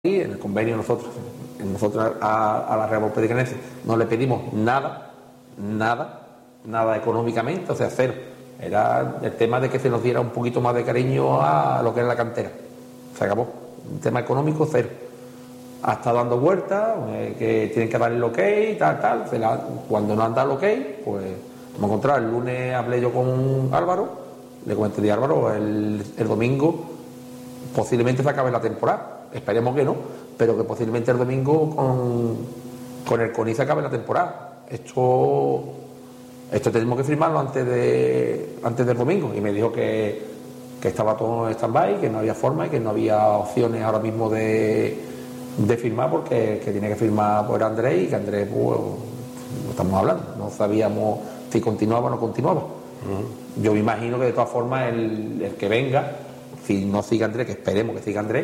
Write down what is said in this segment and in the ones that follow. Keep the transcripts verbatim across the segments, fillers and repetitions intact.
en el convenio nosotros, nosotros a, a la Real Volpe de Canense no le pedimos nada, nada, nada económicamente, o sea, cero. Era el tema de que se nos diera un poquito más de cariño a lo que era la cantera. Se acabó. El tema económico, cero. Ha estado dando vueltas, eh, que tienen que dar el ok, tal, tal. Se la, cuando no han dado el ok, pues hemos encontrado. El lunes hablé yo con Álvaro, le comenté de Álvaro, el, el domingo posiblemente se acabe la temporada. Esperemos que no, pero que posiblemente el domingo con, con el CONI se acabe la temporada. Esto, esto tenemos que firmarlo antes de antes del domingo. Y me dijo que, que estaba todo en stand-by, que no había forma y que no había opciones ahora mismo de, de firmar, porque que tiene que firmar por Andrés y que Andrés, pues, no estamos hablando, no sabíamos si continuaba o no continuaba. Uh-huh. Yo me imagino que de todas formas el, el que venga, si no sigue Andrés, que esperemos que siga Andrés,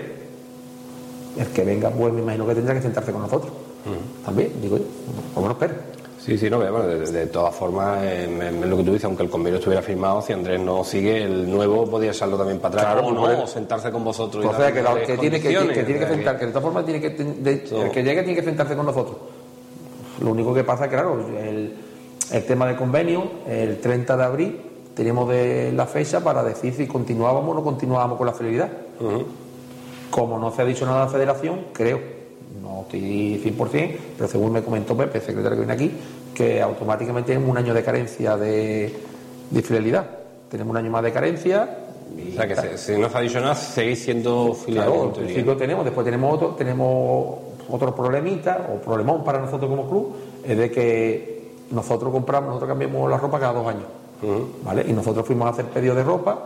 el que venga, pues me imagino que tendrá que sentarse con nosotros. Uh-huh. También, digo yo, por lo menos espero. Sí, sí, no, bueno, de, de todas formas, es lo que tú dices, aunque el convenio estuviera firmado, si Andrés no sigue, el nuevo podría echarlo también para atrás, claro, o no, o sentarse con vosotros. O sea, que, la, que, tiene que, que tiene que sentar, que de todas formas tiene que, de, el que llegue tiene que sentarse con nosotros. Lo único que pasa es que, claro, el, el tema del convenio, el treinta de abril, teníamos de la fecha para decir si continuábamos o no continuábamos con la fidelidad. Uh-huh. Como no se ha dicho nada a la federación, creo, no estoy cien por ciento, pero según me comentó Pepe, el secretario que viene aquí, que automáticamente tenemos un año de carencia de, de fidelidad. Tenemos un año más de carencia. Y o sea, que se, si no se ha dicho nada, seguís siendo filiales. Claro, sí lo tenemos. Después tenemos otro, tenemos otro problemita, o problemón para nosotros como club, es de que nosotros compramos, nosotros cambiamos la ropa cada dos años. Uh-huh. ¿Vale? Y nosotros fuimos a hacer pedido de ropa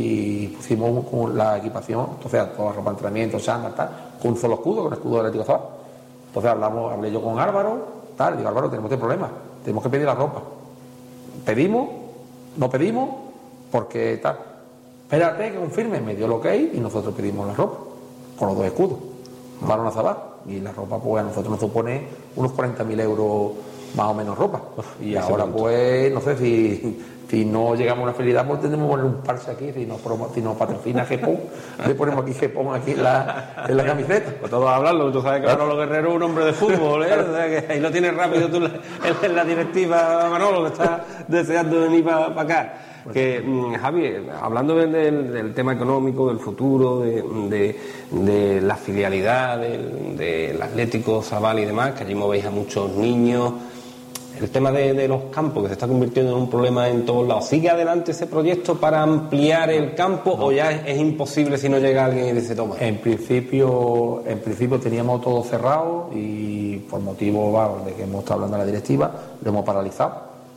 y pusimos con la equipación, o sea, toda la ropa de entrenamiento, chándal, tal, con un solo escudo, con el escudo de Atlético Zabal. Entonces hablamos, hablé yo con Álvaro, tal, digo, Álvaro, tenemos este problema, tenemos que pedir la ropa. Pedimos, no pedimos, porque tal, espérate que confirme, me dio lo que hay y nosotros pedimos la ropa, con los dos escudos, Balón a Zabal, y la ropa pues a nosotros nos supone unos cuarenta mil euros más o menos ropa. Y ahora pues, no sé si... Si no llegamos a una felicidad, pues tendremos que poner un parche aquí. Si nos, si nos patrocina Gepón, le ponemos aquí Gepón aquí en la, en la camiseta. Pues todos a hablarlo, tú sabes que Manolo Guerrero es un hombre de fútbol, ¿eh? O sea, que ahí lo tienes rápido tú en la directiva, Manolo, que está deseando venir para pa acá. Que, mm, Javi, hablando del, del tema económico, del futuro, de, de, de la filialidad del, del Atlético Zabal y demás, que allí movéis a muchos niños. El tema de, de los campos, que se está convirtiendo en un problema en todos lados. ¿Sigue adelante ese proyecto para ampliar el campo no. o ya es, es imposible si no llega alguien y dice toma? En principio, en principio teníamos todo cerrado y por motivo bueno, de que hemos estado hablando de la directiva, lo hemos paralizado.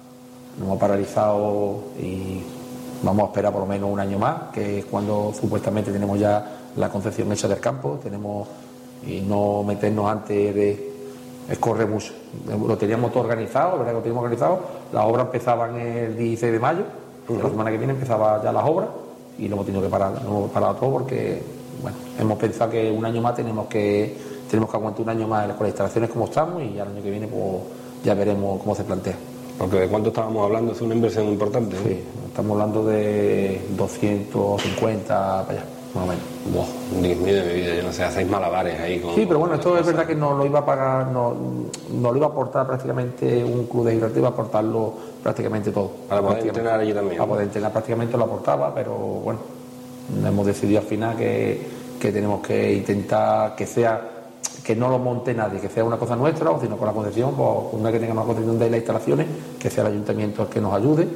Lo hemos paralizado y vamos a esperar por lo menos un año más, que es cuando supuestamente tenemos ya la concesión hecha del campo, tenemos y no meternos antes de... Es corre mucho. Lo teníamos todo organizado, ¿verdad? Lo teníamos organizado. Las obras empezaban el dieciséis de mayo. Uh-huh. La semana que viene empezaba ya las obras y lo hemos tenido que parar. Lo hemos parado todo porque, bueno, hemos pensado que un año más tenemos que tenemos que aguantar un año más con las instalaciones como estamos y ya el año que viene pues ya veremos cómo se plantea. Porque ¿de cuánto estábamos hablando? Es una inversión importante, ¿no? Sí, estamos hablando de doscientos cincuenta para allá. Más o menos. Wow, Dios mío de mi vida, yo no sé, hacéis malabares ahí con... Sí, pero bueno, esto es verdad que no lo iba a pagar, no, no lo iba a aportar prácticamente un club de Gibraltar, iba a aportarlo prácticamente todo. Para poder entrenar allí también. Para poder entrenar prácticamente lo aportaba, pero bueno, hemos decidido al final que, que tenemos que intentar que sea, que no lo monte nadie, que sea una cosa nuestra, o sino con la concesión, pues una que tengamos la concesión de las instalaciones, que sea el ayuntamiento el que nos ayude,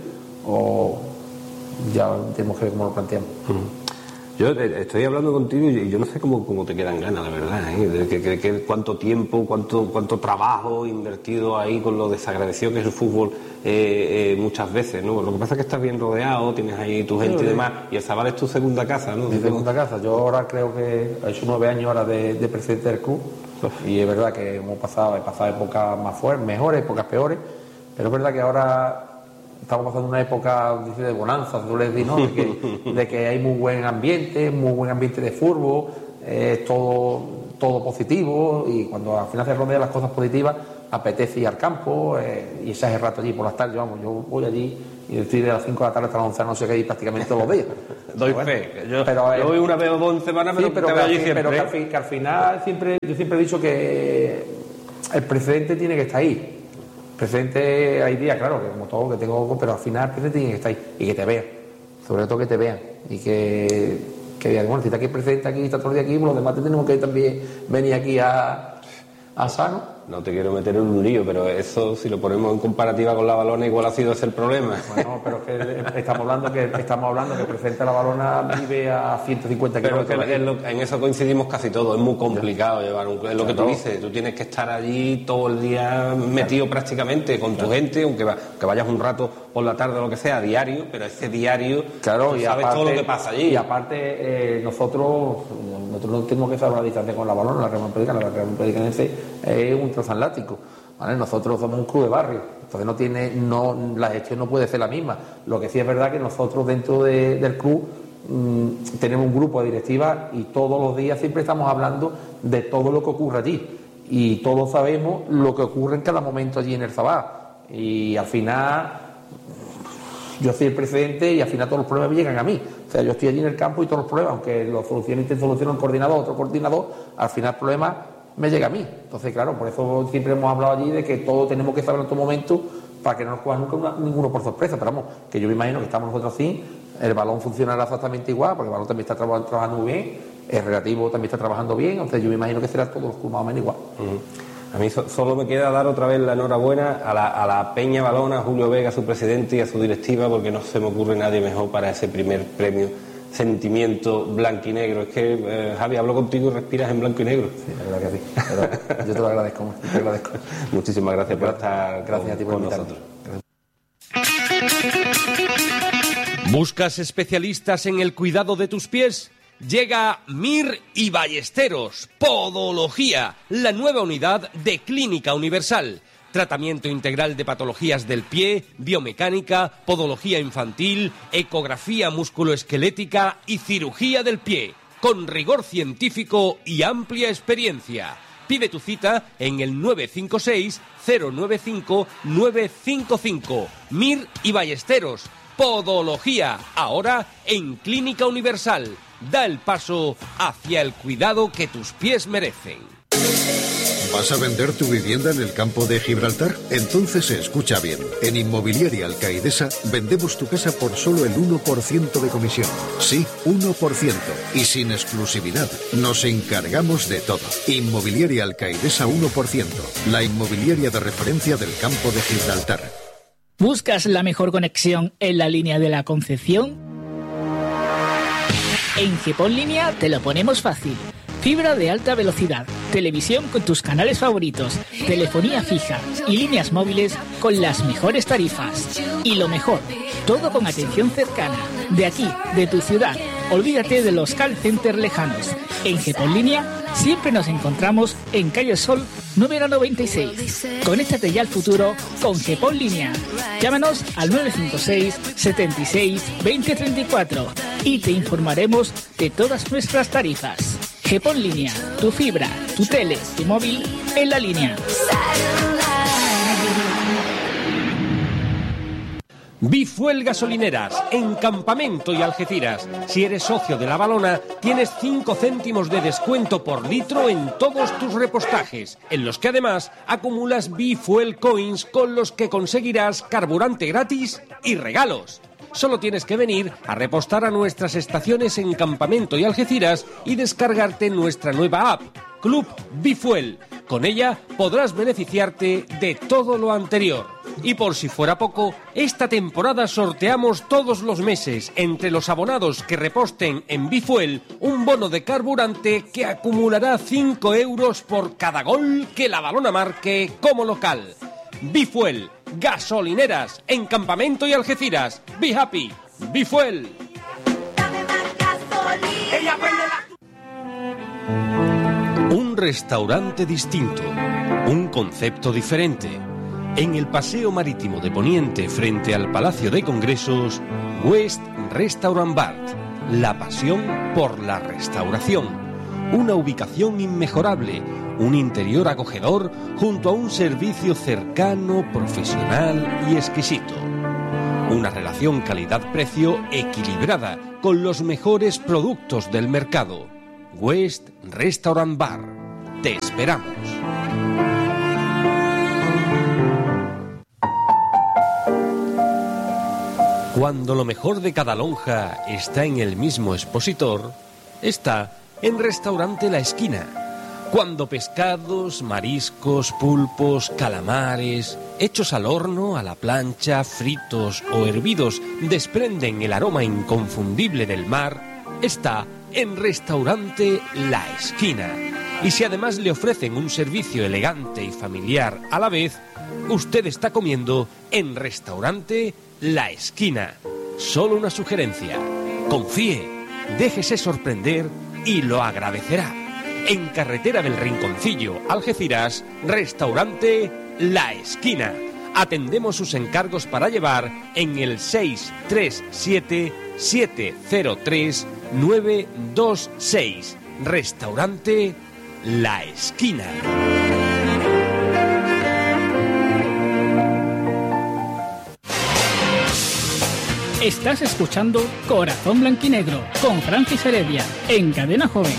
o ya tenemos que ver cómo lo planteamos. Uh-huh. Yo estoy hablando contigo y yo no sé cómo, cómo te quedan ganas, la verdad, ¿eh? De que, que, que cuánto tiempo, cuánto cuánto trabajo invertido ahí con lo desagradecido que es el fútbol eh, eh, muchas veces, ¿no? Lo que pasa es que estás bien rodeado, tienes ahí tu gente sí, y demás, y el Zabal es tu segunda casa, ¿no? Mi segunda casa. Yo ahora creo que he hecho nueve años ahora de, de presidente del club y es verdad que hemos pasado, he pasado épocas más fuertes, mejores, épocas peores, pero es verdad que ahora... Estamos pasando una época dice, de bonanza, ¿no? de, que, de que hay muy buen ambiente, muy buen ambiente de fútbol, es eh, todo, todo positivo y cuando al final se rodean las cosas positivas apetece ir al campo eh, y ese es el rato allí por las tardes, vamos, yo voy allí y estoy de las cinco de la tarde hasta las once de la noche que hay prácticamente todos los días. Doy bueno, fe. Yo, pero, yo voy una vez o dos en semana, pero, sí, pero, te que, veo al, allí fin, siempre. pero que, al fin, que al final siempre, yo siempre he dicho que el precedente tiene que estar ahí. El precedente hay días, claro, que como todo, que tengo, pero al final el precedente tiene que estar ahí y que te vean, sobre todo que te vean y que, que digan, bueno, si está aquí el precedente aquí, está todo el día aquí, pues los demás tenemos que también venir aquí a, a sano. No te quiero meter en un lío, pero eso, si lo ponemos en comparativa con la Balona, igual ha sido ese el problema. Bueno, pero es que estamos hablando que estamos hablando que el presidente de la Balona vive a ciento cincuenta pero kilómetros. Que en, lo, en eso coincidimos casi todos, es muy complicado llevar un... Es lo que tú dices, tú tienes que estar allí todo el día metido claro. prácticamente con tu claro. gente, aunque, va, que vayas un rato por la tarde o lo que sea, diario, pero ese diario, claro, y sabes aparte, todo lo que pasa allí. Y aparte, eh, nosotros nosotros no tenemos que saber la distancia con la Balona, la Real Madrid, la Real Madrid es un transatlántico. ¿Vale? Nosotros somos un club de barrio, entonces no tiene, no, la gestión no puede ser la misma. Lo que sí es verdad que nosotros dentro de, del club mmm, tenemos un grupo de directiva y todos los días siempre estamos hablando de todo lo que ocurre allí y todos sabemos lo que ocurre en cada momento allí en el Zabá y al final yo soy el presidente y al final todos los problemas me llegan a mí. O sea, yo estoy allí en el campo y todos los problemas, aunque los solucionen y soluciona un coordinador, otro coordinador, al final el problema me llega a mí. Entonces, claro, por eso siempre hemos hablado allí de que todos tenemos que saber en todo momento para que no nos coja nunca una, ninguno por sorpresa. Pero vamos, que yo me imagino que estamos nosotros así, el balón funcionará exactamente igual, porque el balón también está trabajando, trabajando muy bien, el relativo también está trabajando bien, entonces yo me imagino que será todos los clubes más o menos igual. Uh-huh. A mí so, solo me queda dar otra vez la enhorabuena a la, a la Peña Balona, a Julio Vega, a su presidente y a su directiva, porque no se me ocurre nadie mejor para ese primer premio. Sentimiento blanco y negro. Es que, eh, Javi, hablo contigo y respiras en blanco y negro. Sí, la verdad que sí. Pero yo te lo agradezco, te lo agradezco. Muchísimas gracias por estar gracias con, a ti por con invitarme. nosotros. ¿Buscas especialistas en el cuidado de tus pies? Llega Mir y Ballesteros, Podología, la nueva unidad de Clínica Universal. Tratamiento integral de patologías del pie, biomecánica, podología infantil, ecografía musculoesquelética y cirugía del pie, con rigor científico y amplia experiencia. Pide tu cita en el nueve cinco seis, cero nueve cinco, nueve cinco cinco. Mir y Ballesteros, Podología, ahora en Clínica Universal. Da el paso hacia el cuidado que tus pies merecen. ¿Vas a vender tu vivienda en el campo de Gibraltar? Entonces escucha bien. En Inmobiliaria Alcaidesa vendemos tu casa por solo el uno por ciento de comisión. Sí, uno por ciento. Y sin exclusividad. Nos encargamos de todo. Inmobiliaria Alcaidesa uno por ciento. La inmobiliaria de referencia del campo de Gibraltar. ¿Buscas la mejor conexión en la línea de la Concepción? En Gepón Línea te lo ponemos fácil. Fibra de alta velocidad, televisión con tus canales favoritos, telefonía fija y líneas móviles con las mejores tarifas. Y lo mejor, todo con atención cercana, de aquí, de tu ciudad. Olvídate de los call centers lejanos. En Gepón Línea siempre nos encontramos en Calle Sol número noventa y seis. Conéctate ya al futuro con Gepón Línea. Llámanos al nueve cinco seis, setenta y seis, veinte treinta y cuatro y te informaremos de todas nuestras tarifas. Gepón Línea, tu fibra, tu tele, tu móvil en la línea. Bifuel Gasolineras, en Campamento y Algeciras. Si eres socio de La Balona, tienes cinco céntimos de descuento por litro en todos tus repostajes, en los que además acumulas Bifuel Coins con los que conseguirás carburante gratis y regalos. Solo tienes que venir a repostar a nuestras estaciones en Campamento y Algeciras y descargarte nuestra nueva app, Club Bifuel. Con ella podrás beneficiarte de todo lo anterior. Y por si fuera poco, esta temporada sorteamos todos los meses entre los abonados que reposten en Bifuel un bono de carburante que acumulará cinco euros por cada gol que La Balona marque como local. Bifuel, gasolineras en Campamento y Algeciras. Be happy, Bifuel. Un restaurante distinto, un concepto diferente. En el Paseo Marítimo de Poniente, frente al Palacio de Congresos, West Restaurant Bar, la pasión por la restauración. Una ubicación inmejorable, un interior acogedor junto a un servicio cercano, profesional y exquisito. Una relación calidad-precio equilibrada con los mejores productos del mercado. West Restaurant Bar. Te esperamos. Cuando lo mejor de cada lonja está en el mismo expositor, está en Restaurante La Esquina. Cuando pescados, mariscos, pulpos, calamares, hechos al horno, a la plancha, fritos o hervidos, desprenden el aroma inconfundible del mar, está en Restaurante La Esquina. Y si además le ofrecen un servicio elegante y familiar a la vez, usted está comiendo en Restaurante La Esquina. Solo una sugerencia: confíe, déjese sorprender y lo agradecerá. En Carretera del Rinconcillo, Algeciras, Restaurante La Esquina. Atendemos sus encargos para llevar en el seis tres siete, siete cero tres, nueve dos seis. Restaurante La Esquina. Estás escuchando Corazón Blanquinegro con Francis Heredia en Cadena Joven.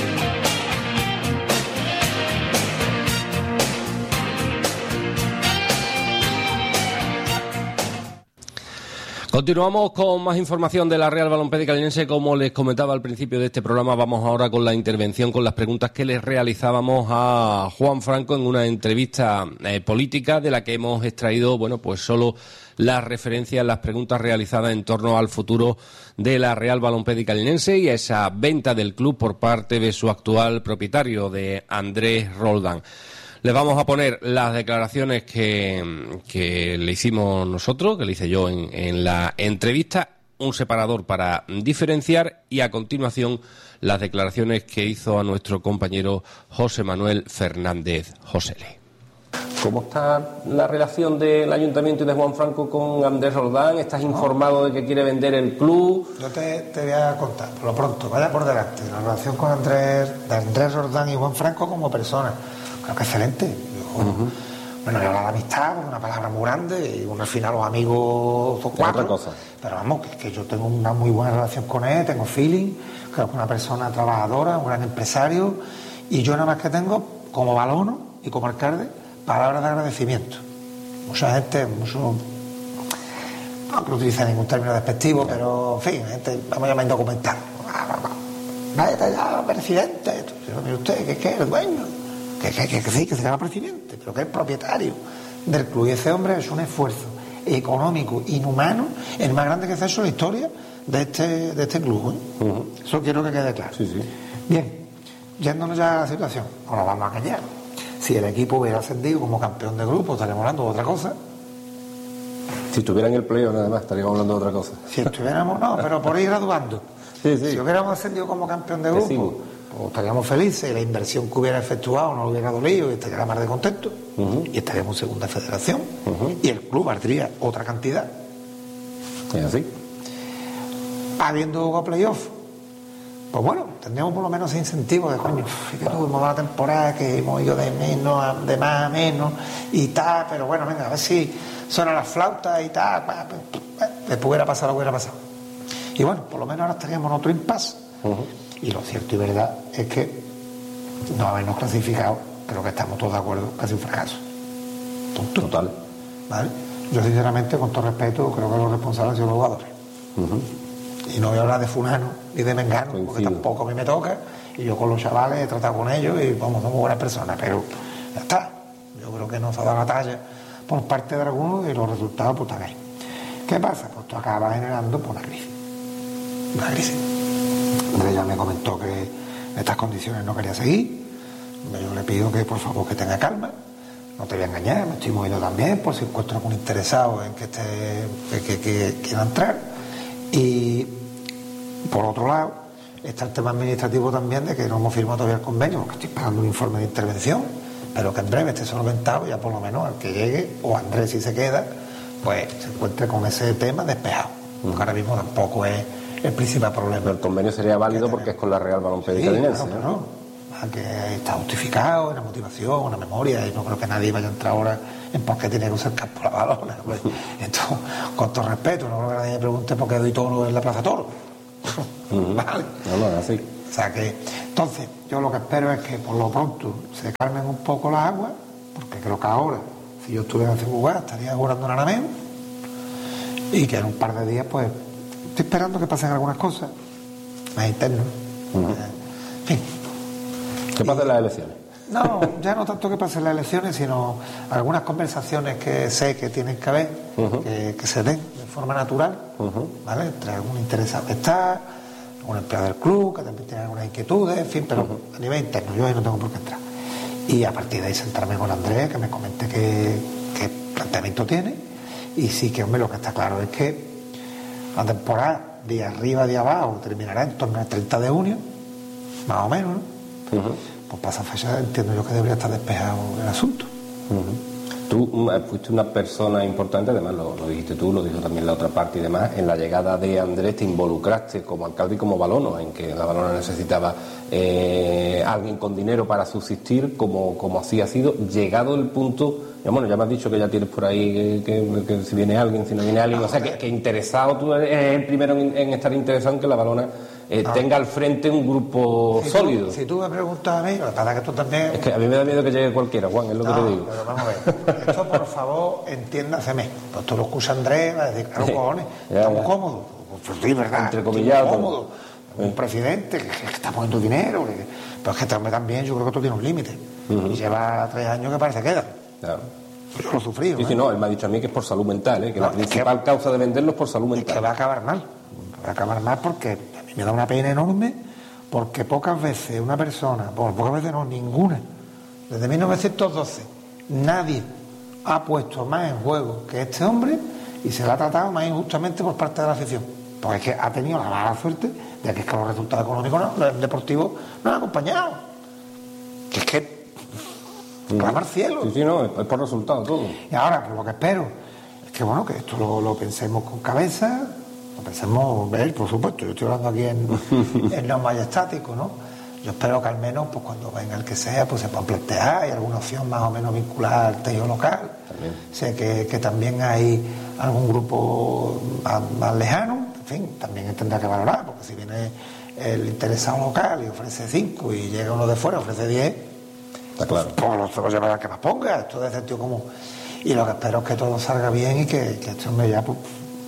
Continuamos con más información de la Real Balompédica Linense. Como les comentaba al principio de este programa, vamos ahora con la intervención, con las preguntas que les realizábamos a Juan Franco en una entrevista eh, política de la que hemos extraído, bueno, pues solo las referencias, las preguntas realizadas en torno al futuro de la Real Balompédica Linense y a esa venta del club por parte de su actual propietario, de Andrés Roldán. Les vamos a poner las declaraciones que, que le hicimos nosotros, que le hice yo en, en la entrevista, un separador para diferenciar, y a continuación las declaraciones que hizo a nuestro compañero José Manuel Fernández Josele. ¿Cómo está la relación del Ayuntamiento y de Juan Franco con Andrés Roldán? ¿Estás informado de que quiere vender el club? Yo te, te voy a contar, por lo pronto, vaya por delante, la relación con Andrés, de Andrés Roldán y Juan Franco como persona. Creo que excelente. Yo, uh-huh. Bueno, yo hablo de amistad, una palabra muy grande, y uno al final los amigos son cuatro. Otra cosa. Pero vamos, que, que yo tengo una muy buena relación con él, tengo feeling, creo que es una persona trabajadora, un gran empresario, y yo nada más que tengo, como Balono y como alcalde, palabras de agradecimiento. Mucha gente, mucho, no que no utiliza ningún término despectivo, sí, pero en fin, gente, vamos a llamar indocumental. Vaya ya, presidente, mire usted, que es que el dueño. Que, que, que, que sí, que se llama presidente, pero que es propietario del club. Y ese hombre es un esfuerzo económico, inhumano, el más grande que se ha hecho en la historia de este, de este club. ¿eh? Uh-huh. Eso quiero que quede claro. Sí, sí. Bien, yéndonos ya a la situación, ahora vamos a callar. Si el equipo hubiera ascendido como campeón de grupo, estaríamos hablando de otra cosa. Si estuviera en el playoff, nada más, estaríamos hablando de otra cosa. Si estuviéramos, no, pero por ir graduando. Sí, sí. Si hubiéramos ascendido como campeón de grupo, pues estaríamos felices, la inversión que hubiera efectuado no lo hubiera dolido y estaría más de contento, uh-huh. y estaríamos en segunda federación, uh-huh. y el club valdría otra cantidad. ¿Es así? Habiendo jugado playoff, pues bueno, tendríamos por lo menos ese incentivo de coño, que tuvimos una temporada que hemos ido de menos a, de más a menos y tal, pero bueno, venga, a ver si suena la flauta y tal, después hubiera pasado lo que hubiera pasado. Y bueno, por lo menos ahora estaríamos en otro impasse. Uh-huh. Y lo cierto y verdad es que no habernos clasificado, creo que estamos todos de acuerdo, casi un fracaso. Total. ¿Vale? Yo sinceramente, con todo respeto, creo que los responsables han sido los jugadores. Uh-huh. Y no voy a hablar de fulano ni de mengano, Coincido. Porque tampoco a mí me toca, y yo con los chavales he tratado con ellos y vamos, somos buenas personas, pero ya está. Yo creo que nos ha dado la talla por parte de algunos y los resultados pues están ahí. ¿Qué pasa? Pues esto acaba generando pues, una crisis. Una crisis. Andrés ya me comentó que en estas condiciones no quería seguir. Yo le pido que por favor que tenga calma. No te voy a engañar, me estoy moviendo también por si encuentro algún interesado en que esté, que, que, que quiera entrar. Y por otro lado está el tema administrativo también de que no hemos firmado todavía el convenio, porque estoy pagando un informe de intervención, pero que en breve esté solventado, ya por lo menos al que llegue, o Andrés si se queda, pues se encuentre con ese tema despejado, porque ahora mismo tampoco es el principal problema. Pero el convenio sería válido porque es con la Real Balompédica Linense. Sí, claro, ¿no? a que está justificado, una motivación, una memoria, y no creo que nadie vaya a entrar ahora en por qué tiene que usar campo la balona. Pues, esto, con todo respeto, no creo que nadie me pregunte por qué doy toro en la Plaza Toro. Uh-huh. Vale. No, no, así. O sea que, entonces, yo lo que espero es que por lo pronto se calmen un poco las aguas, porque creo que ahora, si yo estuviera en ese lugar, estaría jugando en Arameo, y que en un par de días, pues, estoy esperando que pasen algunas cosas más internas. Uh-huh. En fin. ¿Qué pasa en las elecciones? No, ya no tanto que pasen las elecciones, sino algunas conversaciones que sé que tienen que haber, uh-huh. que, que se den de forma natural, uh-huh. ¿vale? Entre algún interesado que está, algún empleado del club, que también tiene algunas inquietudes, en fin, pero uh-huh. a nivel interno, yo ahí no tengo por qué entrar. Y a partir de ahí sentarme con Andrés, que me comente qué, qué planteamiento tiene, y sí que, hombre, lo que está claro es que la temporada de arriba, de abajo, terminará en torno al treinta de junio, más o menos, ¿no? Uh-huh. Pues pasa fecha, entiendo yo que debería estar despejado el asunto. Uh-huh. Tú fuiste una persona importante, además lo, lo dijiste tú, lo dijo también la otra parte y demás, en la llegada de Andrés te involucraste como alcalde y como Valona, en que la Valona necesitaba eh, alguien con dinero para subsistir, como, como así ha sido, llegado el punto, ya, bueno, ya me has dicho que ya tienes por ahí que, que, que si viene alguien, si no viene alguien, no, o sea, que, que interesado, tú eres el primero en, en estar interesado en que la Valona Eh, no. tenga al frente un grupo si sólido. Tú, si tú me preguntas a mí, la verdad que tú también... Es que a mí me da miedo que llegue cualquiera, Juan, es lo no, que te digo. Pero vamos a ver, esto por favor, entiéndaseme. Pues tú lo escuchas Andrés, va a decir, claro, cojones, ya, estamos ya. cómodos. Pues sí, ¿verdad? Entrecomillado. Cómodos. Un presidente que, que está poniendo dinero, que, pero es que también, también yo creo que tú tienes un límite. Uh-huh. Y lleva tres años que parece que queda. Claro. Yo lo he sufrido. Sí, sí, no, él me ha dicho a mí que es por salud mental, ¿eh? que no, la principal que, causa de venderlo es por salud mental. Es que va a acabar mal. Va a acabar mal porque... me da una pena enorme, porque pocas veces una persona, bueno, pocas veces no, ninguna, desde mil novecientos doce, nadie ha puesto más en juego que este hombre y se le ha tratado más injustamente por parte de la afición. Porque es que ha tenido la mala suerte de que, es que los resultados económicos no, los deportivos no han acompañado. Que es que clama al cielo. Sí, sí, no, es por resultados todo. Y ahora, pues lo que espero es que, bueno, que esto lo, lo pensemos con cabeza. Pensemos ver, por supuesto, yo estoy hablando aquí en, en lo majestático, ¿no? Yo espero que al menos, pues cuando venga el que sea, pues se pueda plantear, hay alguna opción más o menos vinculada al tejido local. También. Sé que, que también hay algún grupo más, más lejano, en fin, también tendrá que valorar, porque si viene el interesado local y ofrece cinco y llega uno de fuera, ofrece diez, está claro. Pues lo llevará que más ponga, esto es de sentido común. Y lo que espero es que todo salga bien y que, que este hombre ya, pues,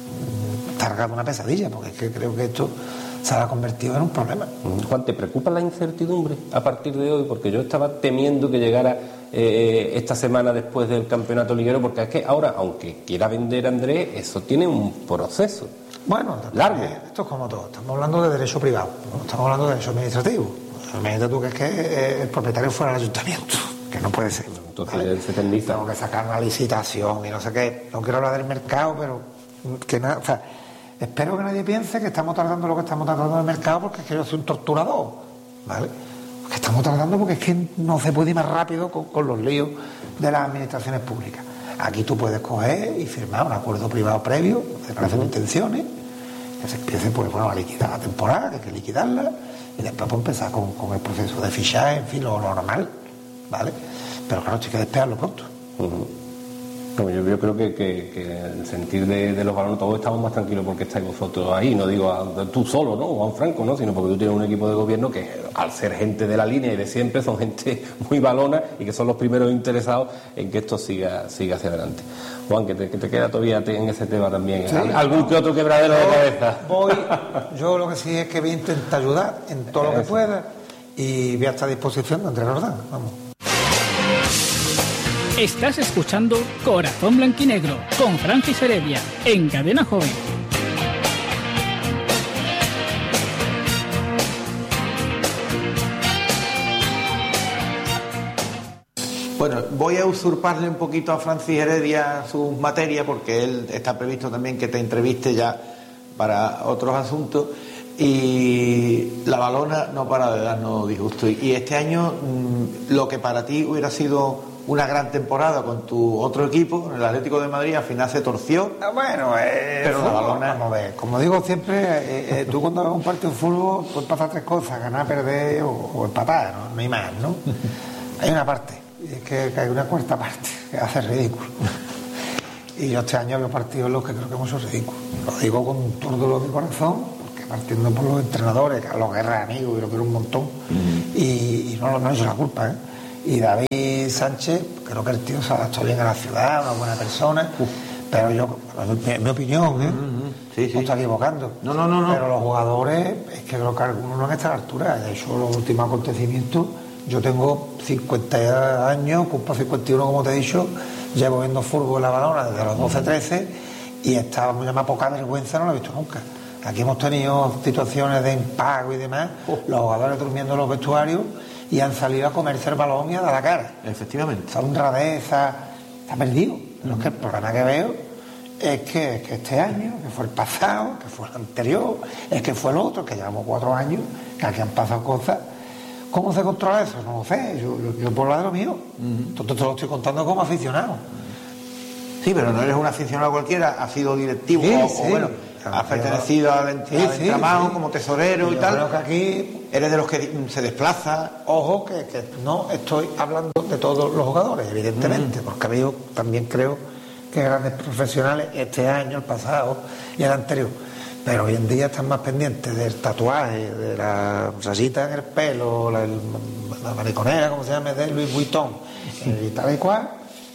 cargado una pesadilla, porque es que creo que esto se ha convertido en un problema. Juan, ¿te preocupa la incertidumbre a partir de hoy? Porque yo estaba temiendo que llegara eh, esta semana después del campeonato liguero, porque es que ahora, aunque quiera vender a Andrés, eso tiene un proceso. Bueno, largo. Esto es como todo, estamos hablando de derecho privado, no estamos hablando de derecho administrativo. Imagínate tú que es que el propietario fuera el ayuntamiento, que no puede ser. Entonces ¿vale? se tendiza. Tengo que sacar una licitación y no sé qué. No quiero hablar del mercado, pero que nada, o sea, espero que nadie piense que estamos tardando lo que estamos tardando en el mercado porque es que yo soy un torturador, ¿vale? Que estamos tardando porque es que no se puede ir más rápido con, con los líos de las administraciones públicas. Aquí tú puedes coger y firmar un acuerdo privado previo, declaración de intenciones, que se empiece, pues, bueno, a liquidar la temporada, que hay que liquidarla, y después pues, empezar con, con el proceso de fichaje, en fin, lo, lo normal, ¿vale? Pero claro, hay que despegarlo pronto. Uh-huh. No, yo, yo creo que, que, que el sentir de, de los balones, todos estamos más tranquilos porque estáis vosotros ahí, no digo a, tú solo, ¿no? O a un Franco, ¿no? Sino porque tú tienes un equipo de gobierno que, al ser gente de la línea y de siempre, son gente muy balona y que son los primeros interesados en que esto siga, siga hacia adelante. Juan, que te, que te queda todavía en ese tema también, sí, algún no, que otro quebradero de cabeza. Voy, yo lo que sí es que voy a intentar ayudar en todo lo que pueda y voy a estar a disposición de Andrés Roldán, vamos. Estás escuchando Corazón Blanquinegro con Francis Heredia en Cadena Joven. Bueno, voy a usurparle un poquito a Francis Heredia sus materias porque él está previsto también que te entreviste ya para otros asuntos y la balona no para de darnos disgusto. Y este año mmm, lo que para ti hubiera sido una gran temporada con tu otro equipo, el Atlético de Madrid, al final se torció. Ah, bueno, eh, pero la balona... Vamos a ver, como digo siempre, eh, eh, tú cuando ves un partido de fútbol puedes pasar tres cosas, ganar, perder o, o empatar, ¿no? No hay más, ¿no? Hay una parte, y es que, que hay una cuarta parte que hace ridículo. Y yo este año veo partidos en los que creo que hemos hecho ridículo. Lo digo con todo el dolor de mi corazón, porque partiendo por los entrenadores, Carlos Guerra, amigos, y lo quiero un montón, uh-huh. y, y no, no he hecho la culpa, ¿eh? Y David Sánchez, creo que el tío se adaptó bien a la ciudad, una buena persona, uh. pero yo, mi, mi opinión, ¿eh? Uh-huh. Sí, sí. No está equivocando. No, no, no, no. Pero los jugadores, es que creo que algunos no han estado a la altura. De hecho, los últimos acontecimientos, yo tengo cincuenta años, cumplo cincuenta y uno, como te he dicho, llevo viendo fútbol en la balona desde los doce, trece, y estaba muy más poca vergüenza, no lo he visto nunca. Aquí hemos tenido situaciones de impago y demás, uh. los jugadores durmiendo en los vestuarios, y han salido a comerse el balón y a dar la cara. Efectivamente. Esa honradeza está perdido. Pero uh-huh. es que el problema que veo es que, es que este año, que fue el pasado, que fue el anterior, es que fue el otro, que llevamos cuatro años, que aquí han pasado cosas. ¿Cómo se controla eso? No lo sé. Yo, yo, yo puedo hablar de lo mío. Uh-huh. Entonces te lo estoy contando como aficionado. Sí, pero no eres un aficionado cualquiera, has sido directivo sí, o, sí. o bueno, has pertenecido al, ent- sí, al sí, entramado sí. como tesorero y, y tal. Creo que aquí eres de los que se desplaza. Ojo, que, que no estoy hablando de todos los jugadores, evidentemente, mm. porque ha habido, también creo que grandes profesionales este año, el pasado y el anterior. Pero hoy en día están más pendientes del tatuaje, de la rayita en el pelo, la, la mariconera, como se llama, de Louis Vuitton, y tal y cual.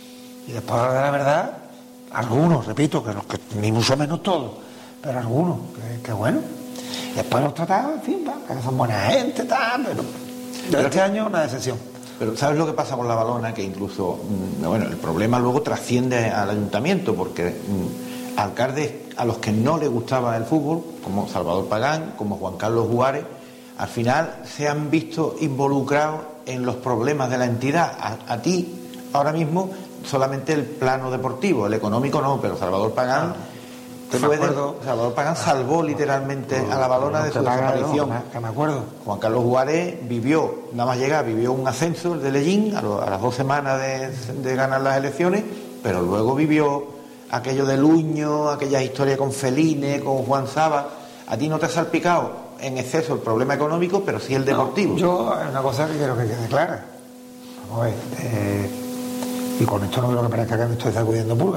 Y después, de la verdad, algunos, repito, que, no, que ni mucho menos todos, pero algunos, que, que bueno. Y después los tratados, en fin, que son buena gente, tal, pero, pero este año una decepción. Pero ¿sabes lo que pasa con la balona? Que incluso, bueno, el problema luego trasciende al ayuntamiento, porque mmm, alcaldes a los que no les gustaba el fútbol, como Salvador Pagán, como Juan Carlos Juárez, al final se han visto involucrados en los problemas de la entidad. A, a ti, ahora mismo, solamente el plano deportivo, el económico no, pero Salvador Pagán, ah, puede, Salvador Pagán salvó literalmente no, a la balona no, de su desaparición. No, que me acuerdo. Juan Carlos Juárez vivió, nada más llegar, vivió un ascenso, el de Lellín, a, lo, a las dos semanas de, de ganar las elecciones, pero luego vivió aquello de Luño, aquella historia con Feline, con Juan Saba. A ti no te ha salpicado en exceso el problema económico, pero sí el deportivo. No, yo, hay una cosa que quiero que quede clara. Vamos a ver, eh, y con esto no quiero que parezca que me estoy sacudiendo pulgas.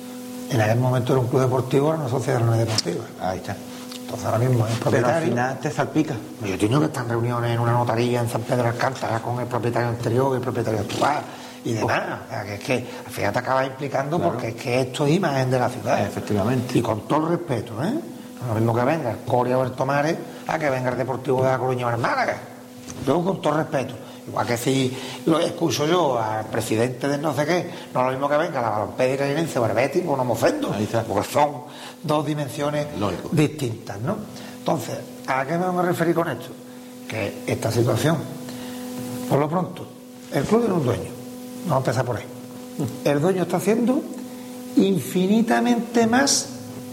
En aquel momento era un club deportivo, era una sociedad no deportiva. Ahí está. Entonces ahora mismo es propietario. Pero al final te salpica. Yo he tenido que estar en reuniones en una notaría en San Pedro de Alcántara con el propietario anterior, el propietario actual y demás. O sea, que es que al final te acabas implicando, claro, porque es que esto es imagen de la ciudad. Efectivamente. Y con todo el respeto, ¿eh? No es lo mismo que venga el Coria o el Tomares a que venga el Deportivo de La Coruña o el Málaga. Yo con todo respeto. Igual que si lo escucho yo al presidente de no sé qué, no es lo mismo que venga la Balompié Carinense o el Betis, pues no me ofendo, porque son dos dimensiones lógico distintas, ¿no? Entonces, ¿a qué me voy a referir con esto? Que esta situación, por lo pronto, el club tiene un dueño, vamos a empezar por ahí. El dueño está haciendo infinitamente más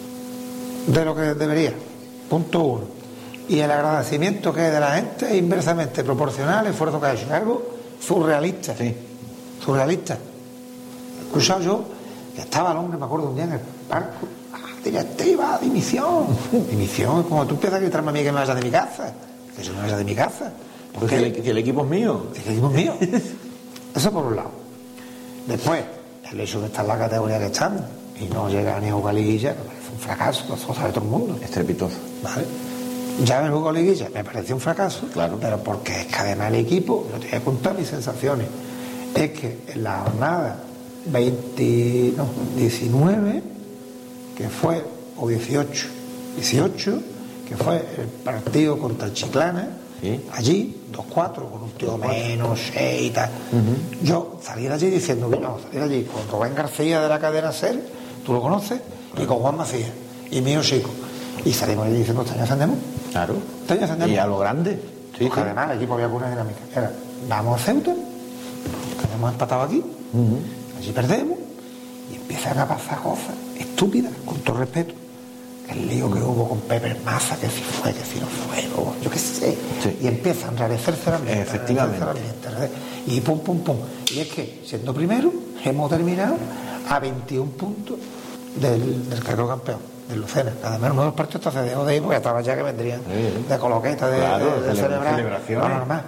de lo que debería, punto uno. Y el agradecimiento que hay de la gente es inversamente proporcional al esfuerzo que ha hecho. Algo surrealista. Sí. Surrealista. He escuchado yo que estaba el hombre, me acuerdo un día en el parque, ah, directiva, dimisión. Dimisión, como tú empiezas a gritarme a mí que me vaya de mi casa. Que yo me vaya de mi casa. Porque el, el equipo es mío. El equipo es mío. Eso por un lado. Después, el hecho de estar en la categoría que estamos y no llegar ni a jugar liguilla, me parece un fracaso, eso sabe todo el mundo. Estrepitoso. ¿Vale? Ya me jugó liguilla, me pareció un fracaso, claro, pero porque es que además el equipo, no te voy a contar mis sensaciones, es que en la jornada veinte, no, diecinueve, que fue, o dieciocho, dieciocho, que fue el partido contra el Chiclana, ¿sí? Allí, dos cuatro, con un tío menos, seis y tal. Uh-huh. Yo salí de allí diciendo que no, salí de allí con Rubén García de la cadena SER, tú lo conoces, claro, y con Juan Macías, y mío chico. Y salimos allí diciendo, ¿este año ascendemos? Claro. ¿Este año ascendemos? Y a lo grande. Sí, porque sí, además el equipo había una dinámica. Era, vamos a Ceuta, que hemos empatado aquí, uh-huh, allí perdemos, y empiezan a pasar cosas estúpidas, con todo respeto, el lío que hubo con Pepe Maza, que si fue, que si no fue, o yo qué sé, Sí. y empieza a enrarecerse el ambiente, Efectivamente. enrarecerse el ambiente, y pum, pum, pum. Y es que, siendo primero, hemos terminado a veintiún puntos del, del claro campeón, del Lucena. Además, uno de los partidos hasta se dejó de ir porque estaba ya que vendrían Sí. de coloqueta, de, Claro, de, de celebra- celebrar celebraciones. lo normal.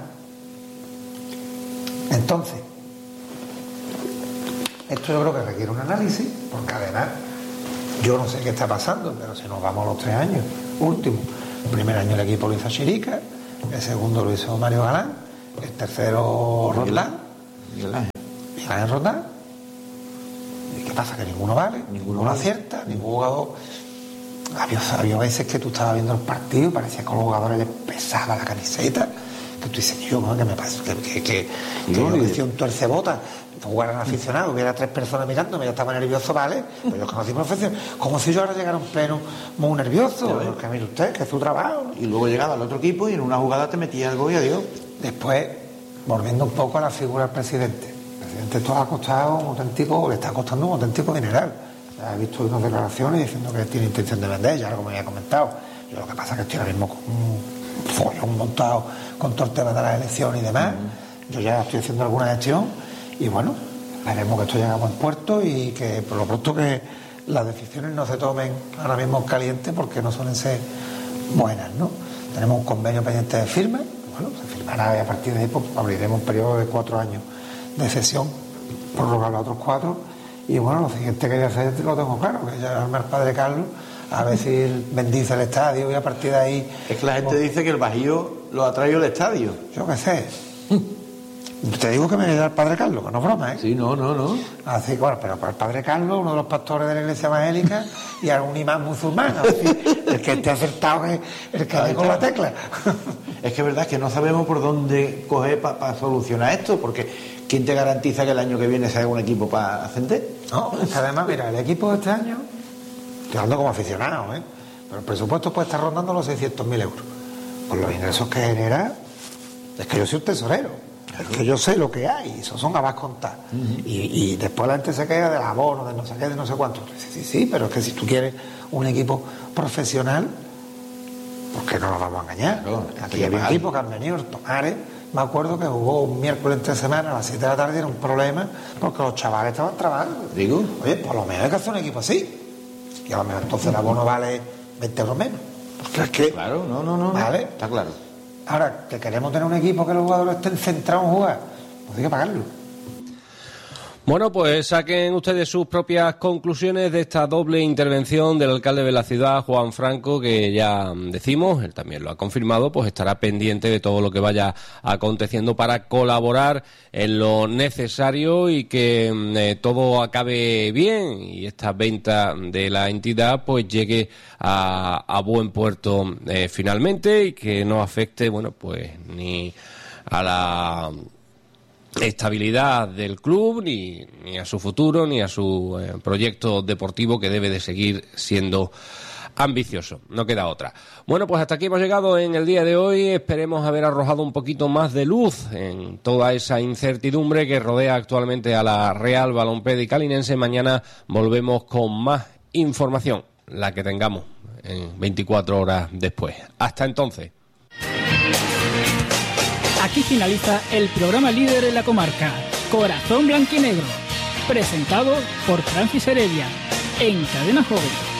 Entonces, esto yo creo que requiere un análisis, porque además yo no sé qué está pasando, pero si nos vamos a los tres años últimos, el primer año el equipo lo hizo Chirica, el segundo lo hizo Mario Galán, el tercero Roldán, Miguel Ángel. Miguel Ángel Roldán. ¿Y qué pasa? Que ninguno vale, ninguno, ninguno vale. acierta, ningún jugador. Había, había veces que tú estabas viendo los partidos y parecía que a los jugadores les pesaba la camiseta, que tú dices, yo, ¿qué me pasa? Que, que, que, que yo decía un tuercebota, jugaran aficionados, hubiera tres personas mirándome, yo estaba nervioso, ¿vale? Pues yo conocí profesión, como si yo ahora llegara a un pleno muy nervioso, porque mire usted, que es su trabajo. Y luego llegaba al otro equipo y en una jugada te metía el gol y adiós. Después, volviendo un poco a la figura del presidente. El presidente esto ha costado un auténtico, le está costando un auténtico dineral. Ya he visto unas declaraciones diciendo que tiene intención de vender, ya como había comentado. Yo lo que pasa es que estoy ahora mismo con un follón montado con todo el tema de las elecciones y demás. Uh-huh. Yo ya estoy haciendo alguna gestión y bueno, veremos que esto llegue a buen puerto y que por lo pronto que las decisiones no se tomen ahora mismo caliente porque no suelen ser buenas, ¿no? Tenemos un convenio pendiente de firma, bueno, se firmará y a partir de ahí pues, abriremos un periodo de cuatro años de sesión, prorrogar los otros cuatro y bueno, lo siguiente que voy a hacer lo tengo claro, que ya llamarme al padre Carlos a ver si bendice el estadio y a partir de ahí... Es que la gente como... dice que el Bajío lo ha traído el estadio. Yo qué sé. Te digo que me da el padre Carlos, que no es broma, ¿eh? Sí, no, no, no. Así que bueno, pero para el padre Carlos, uno de los pastores de la iglesia evangélica y algún imán musulmán, así, el que esté acertado es el que dé con la tecla. Es que es verdad que no sabemos por dónde coger para pa solucionar esto, porque ¿quién te garantiza que el año que viene se haga un equipo para ascender? No, es que además, mira, el equipo de este año, estoy hablando como aficionado, ¿eh? Pero el presupuesto puede estar rondando los seiscientos mil euros. Por los ingresos que genera, es que yo soy un tesorero. Es que yo sé lo que hay, eso son a más contar. Uh-huh. y, y después la gente se queda del abono, de no sé qué, de no sé cuánto. Sí, sí, sí, pero es que si tú quieres un equipo profesional, ¿por qué no nos vamos a engañar? Claro, aquí había equipos que han venido, Tomares, me acuerdo que jugó un miércoles en tres semanas a las siete de la tarde y era un problema porque los chavales estaban trabajando. Digo, oye, por lo menos hay que hacer un equipo así. Y a lo mejor entonces el abono vale veinte euros menos. Porque es que. Claro, no, no, no. Vale. Está claro. Ahora, que queremos tener un equipo que los jugadores estén centrados en jugar, pues hay que pagarlo. Bueno, pues saquen ustedes sus propias conclusiones de esta doble intervención del alcalde de la ciudad, Juan Franco, que ya decimos, él también lo ha confirmado, pues estará pendiente de todo lo que vaya aconteciendo para colaborar en lo necesario y que eh, todo acabe bien y esta venta de la entidad pues llegue a, a buen puerto eh, finalmente y que no afecte, bueno, pues ni a la estabilidad del club, ni, ni a su futuro, ni a su eh, proyecto deportivo que debe de seguir siendo ambicioso. No queda otra. Bueno, pues hasta aquí hemos llegado en el día de hoy. Esperemos haber arrojado un poquito más de luz en toda esa incertidumbre que rodea actualmente a la Real Balompédica Calinense. Mañana volvemos con más información, la que tengamos en veinticuatro horas después. Hasta entonces. Aquí finaliza el programa líder en la comarca, Corazón Blanquinegro, presentado por Francis Heredia, en Cadena Joven.